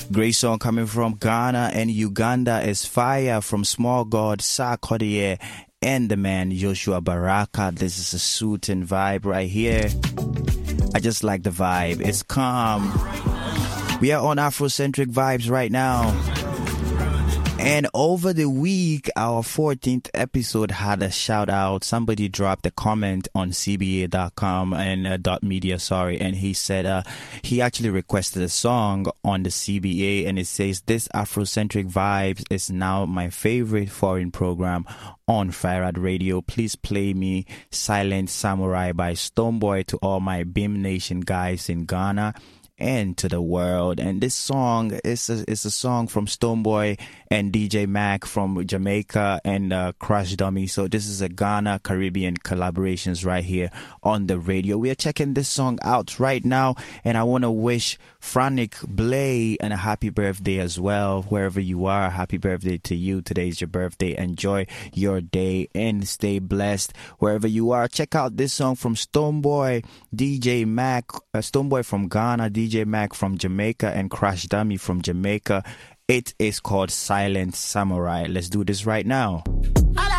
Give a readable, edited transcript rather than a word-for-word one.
Great song coming from Ghana, and Uganda is Fire from Small God, Sarkodie, and the man Joshua Baraka. This is a suiting vibe right here. I just like the vibe. It's calm. We are on Afrocentric vibes right now. And over the week, our 14th episode had a shout out. Somebody dropped a comment on cba.com and .media, and he said he actually requested a song on the CBA, and it says, "This Afrocentric vibes is now my favorite foreign program on Firad Radio. Please play me Silent Samurai by Stonebwoy to all my BIM Nation guys in Ghana and to the world." And this song is a song from Stonebwoy and DJ Mac from Jamaica and Crush Dummy. So this is a Ghana Caribbean collaborations right here on the radio. We are checking this song out right now, and I want to wish Frantic Blay and a happy birthday as well. Wherever you are, happy birthday to you. Today is your birthday. Enjoy your day and stay blessed wherever you are. Check out this song from Stonebwoy, DJ Mac, Stonebwoy from Ghana, DJ Mac from Jamaica, and Crush Dummy from Jamaica. It is called Silent Samurai. Let's do this right now.